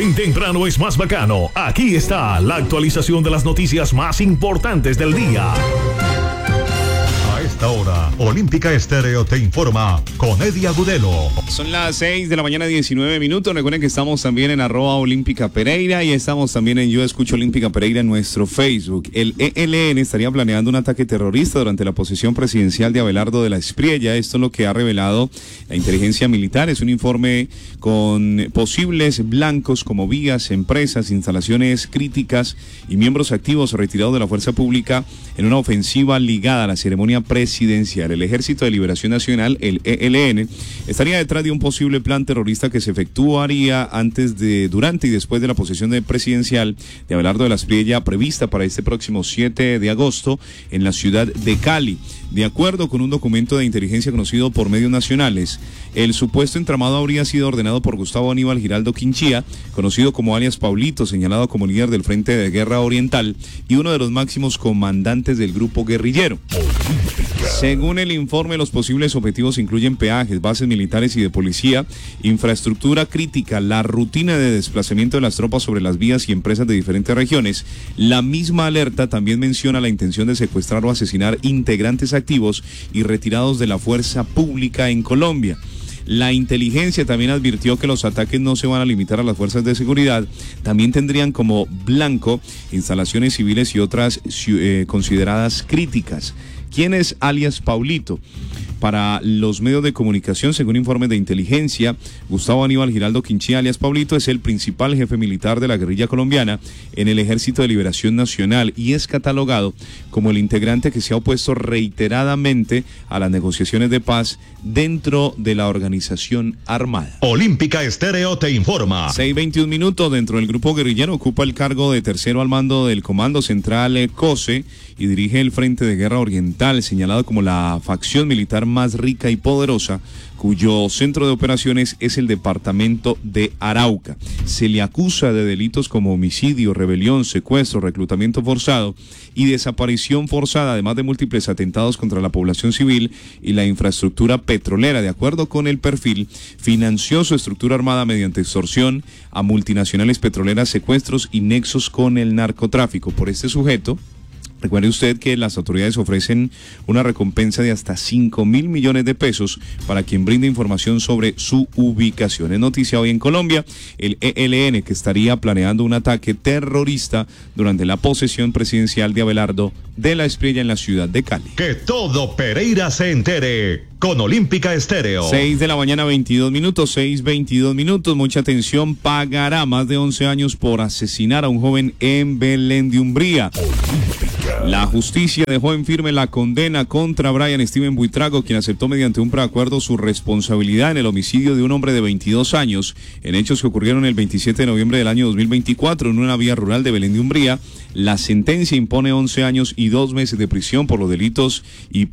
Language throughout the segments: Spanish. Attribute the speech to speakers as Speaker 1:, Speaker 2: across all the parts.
Speaker 1: Bien temprano es más bacano. Aquí está la actualización de las noticias más importantes del día.
Speaker 2: A esta hora, Olímpica Estéreo te informa con Eddie Agudelo.
Speaker 3: Son las 6 de la mañana, 19 minutos. Recuerden que estamos también en @Olímpica Pereira y estamos también en Yo Escucho Olímpica Pereira en nuestro Facebook. El ELN estaría planeando un ataque terrorista durante la posesión presidencial de Abelardo de la Espriella. Esto es lo que ha revelado la inteligencia militar. Es un informe con posibles blancos como vías, empresas, instalaciones críticas y miembros activos retirados de la fuerza pública en una ofensiva ligada a la ceremonia presidencial. El Ejército de Liberación Nacional, el ELN, estaría detrás de un posible plan terrorista que se efectuaría durante y después de la posesión presidencial de Abelardo de la Espriella, prevista para este próximo 7 de agosto en la ciudad de Cali. De acuerdo con un documento de inteligencia conocido por medios nacionales, el supuesto entramado habría sido ordenado por Gustavo Aníbal Giraldo Quinchía, conocido como alias Paulito, señalado como líder del Frente de Guerra Oriental y uno de los máximos comandantes del grupo guerrillero. Según el informe, los posibles objetivos incluyen peajes, bases militares y de policía, infraestructura crítica, la rutina de desplazamiento de las tropas sobre las vías y empresas de diferentes regiones. La misma alerta también menciona la intención de secuestrar o asesinar integrantes activos y retirados de la fuerza pública en Colombia. La inteligencia también advirtió que los ataques no se van a limitar a las fuerzas de seguridad, también tendrían como blanco instalaciones civiles y otras consideradas críticas. ¿Quién es alias Paulito? Para los medios de comunicación, según informes de inteligencia, Gustavo Aníbal Giraldo Quinchía, alias Paulito, es el principal jefe militar de la guerrilla colombiana en el Ejército de Liberación Nacional y es catalogado como el integrante que se ha opuesto reiteradamente a las negociaciones de paz dentro de la organización armada.
Speaker 2: Olímpica Estéreo te informa.
Speaker 3: 6:21 minutos. Dentro del grupo guerrillero ocupa el cargo de tercero al mando del Comando Central COSE y dirige el Frente de Guerra Oriental, señalado como la facción militar más rica y poderosa, cuyo centro de operaciones es el departamento de Arauca. Se le acusa de delitos como homicidio, rebelión, secuestro, reclutamiento forzado y desaparición forzada, además de múltiples atentados contra la población civil y la infraestructura petrolera. De acuerdo con el perfil, financió su estructura armada mediante extorsión a multinacionales petroleras, secuestros y nexos con el narcotráfico. Por este sujeto, recuerde usted que las autoridades ofrecen una recompensa de hasta 5.000 millones de pesos para quien brinde información sobre su ubicación. Es noticia hoy en Colombia, el ELN, que estaría planeando un ataque terrorista durante la posesión presidencial de Abelardo de la Espriella en la ciudad de Cali.
Speaker 2: Que todo Pereira se entere con Olímpica Estéreo.
Speaker 3: 6 de la mañana, 22 minutos, 6:22 minutos. Mucha atención, pagará más de 11 años por asesinar a un joven en Belén de Umbría. La justicia dejó en firme la condena contra Brian Steven Buitrago, quien aceptó mediante un preacuerdo su responsabilidad en el homicidio de un hombre de 22 años, en hechos que ocurrieron el 27 de noviembre del año 2024 en una vía rural de Belén de Umbría. La sentencia impone 11 años y 2 meses de prisión por los delitos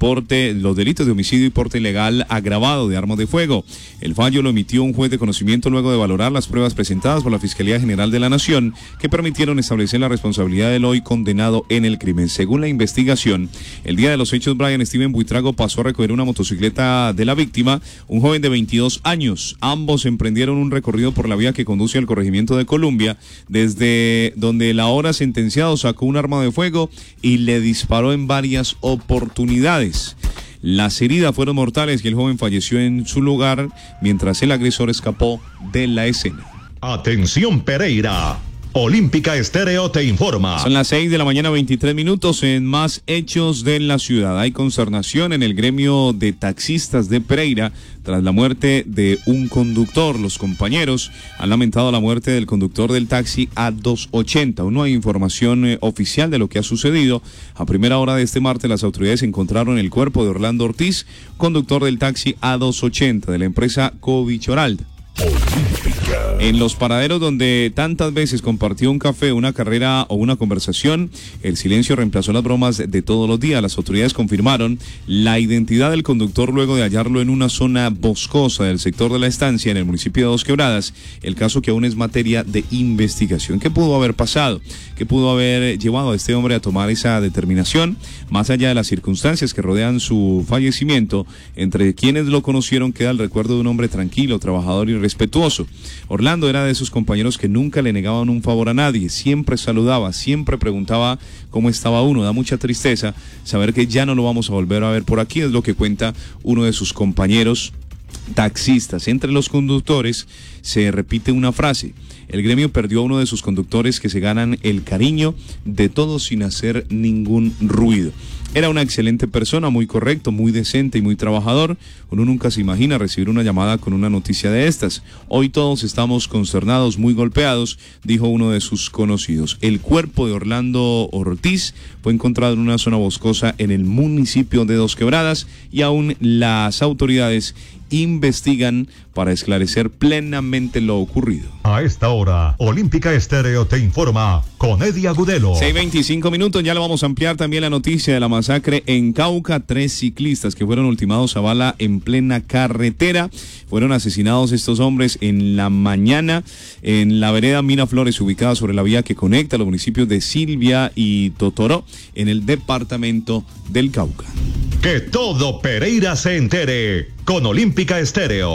Speaker 3: de homicidio y porte ilegal agravado de armas de fuego. El fallo lo emitió un juez de conocimiento luego de valorar las pruebas presentadas por la Fiscalía General de la Nación, que permitieron establecer la responsabilidad del hoy condenado en el crimen. Según la investigación, el día de los hechos, Brian Steven Buitrago pasó a recoger una motocicleta de la víctima, un joven de 22 años. Ambos emprendieron un recorrido por la vía que conduce al corregimiento de Columbia, desde donde el ahora sentenciado sacó un arma de fuego y le disparó en varias oportunidades. Las heridas fueron mortales y el joven falleció en su lugar mientras el agresor escapó de la escena.
Speaker 2: Atención Pereira, Olímpica Estéreo te informa.
Speaker 3: Son las 6 de la mañana, 23 minutos. En más hechos de la ciudad, hay consternación en el gremio de taxistas de Pereira tras la muerte de un conductor. Los compañeros han lamentado la muerte del conductor del taxi A280. Aún no hay información oficial de lo que ha sucedido. A primera hora de este martes, las autoridades encontraron el cuerpo de Orlando Ortiz, conductor del taxi A280 de la empresa Covichoralda. En los paraderos donde tantas veces compartió un café, una carrera o una conversación, el silencio reemplazó las bromas de todos los días. Las autoridades confirmaron la identidad del conductor luego de hallarlo en una zona boscosa del sector de la estancia en el municipio de Dos Quebradas. El caso que aún es materia de investigación. ¿Qué pudo haber pasado? ¿Qué pudo haber llevado a este hombre a tomar esa determinación? Más allá de las circunstancias que rodean su fallecimiento, entre quienes lo conocieron queda el recuerdo de un hombre tranquilo, trabajador y respetuoso. Orlando era de esos compañeros que nunca le negaban un favor a nadie, siempre saludaba, siempre preguntaba cómo estaba uno. Da mucha tristeza saber que ya no lo vamos a volver a ver por aquí, es lo que cuenta uno de sus compañeros taxistas. Entre los conductores se repite una frase: el gremio perdió a uno de sus conductores que se ganan el cariño de todos sin hacer ningún ruido. Era una excelente persona, muy correcto, muy decente y muy trabajador. Uno nunca se imagina recibir una llamada con una noticia de estas. Hoy todos estamos consternados, muy golpeados, dijo uno de sus conocidos. El cuerpo de Orlando Ortiz fue encontrado en una zona boscosa en el municipio de Dos Quebradas y aún las autoridades investigan para esclarecer plenamente lo ocurrido.
Speaker 2: A esta hora, Olímpica Estéreo te informa con Eddie Agudelo.
Speaker 3: 6:25 minutos, ya le vamos a ampliar también la noticia de la masacre en Cauca. 3 ciclistas que fueron ultimados a bala en plena carretera. Fueron asesinados estos hombres en la mañana en la vereda Miraflores, ubicada sobre la vía que conecta los municipios de Silvia y Totoró, en el departamento del Cauca.
Speaker 2: Que todo Pereira se entere con Olímpica Estéreo.